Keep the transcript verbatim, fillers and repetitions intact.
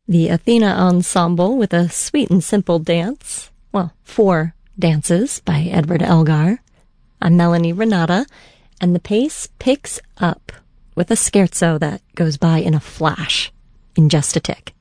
The Athena Ensemble with a sweet and simple dance. Well, four dances by Edward Elgar. I'm Melanie Renata, and the pace picks up with a scherzo that goes by in a flash, in just a tick.